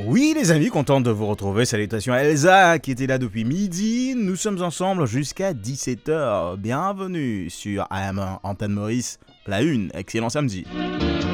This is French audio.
Oui les amis, content de vous retrouver, salutations à Elsa qui était là depuis midi, nous sommes ensemble jusqu'à 17h, bienvenue sur AM Antenne Maurice, la une, excellent samedi.